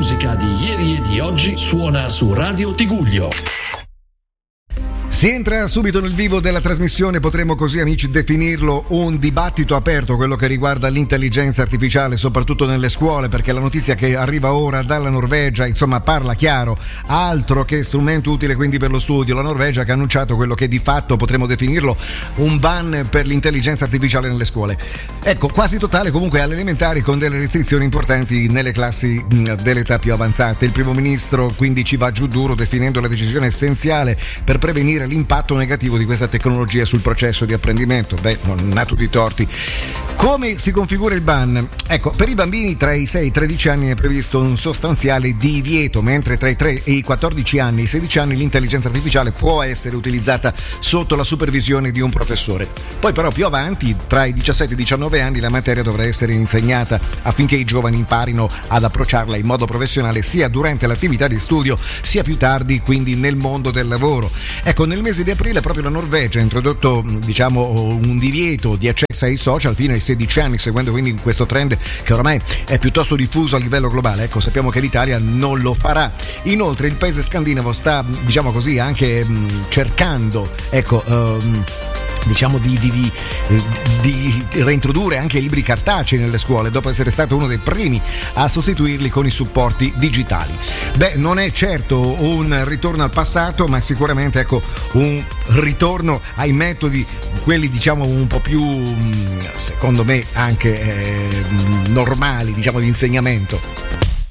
musica di ieri e di oggi suona su Radio Tiguglio. Si entra subito nel vivo della trasmissione, potremmo così, amici, definirlo un dibattito aperto, quello che riguarda l'intelligenza artificiale, soprattutto nelle scuole, perché la notizia che arriva ora dalla Norvegia, insomma, parla chiaro, altro che strumento utile quindi per lo studio. La Norvegia che ha annunciato quello che di fatto potremmo definirlo un ban per l'intelligenza artificiale nelle scuole. Ecco, quasi totale comunque alle elementari, con delle restrizioni importanti nelle classi dell'età più avanzate. Il primo ministro quindi ci va giù duro, definendo la decisione essenziale per prevenire l'impatto negativo di questa tecnologia sul processo di apprendimento. Non ha tutti i torti. Come si configura il ban? Ecco, per i bambini tra i 6 e i 13 anni è previsto un sostanziale divieto, mentre tra i 3 e i 14 anni e i 16 anni l'intelligenza artificiale può essere utilizzata sotto la supervisione di un professore. Poi però più avanti, tra i 17 e i 19 anni, la materia dovrà essere insegnata affinché i giovani imparino ad approcciarla in modo professionale sia durante l'attività di studio sia più tardi, quindi nel mondo del lavoro. Ecco, nel mese di aprile proprio la Norvegia ha introdotto, un divieto di accesso ai social fino ai 16 anni, seguendo quindi questo trend che ormai è piuttosto diffuso a livello globale. Ecco, sappiamo che l'Italia non lo farà. Inoltre il paese scandinavo sta, anche cercando, di reintrodurre anche i libri cartacei nelle scuole, dopo essere stato uno dei primi a sostituirli con i supporti digitali. Non è certo un ritorno al passato, ma sicuramente un ritorno ai metodi, quelli un po' più, secondo me, anche normali, di insegnamento.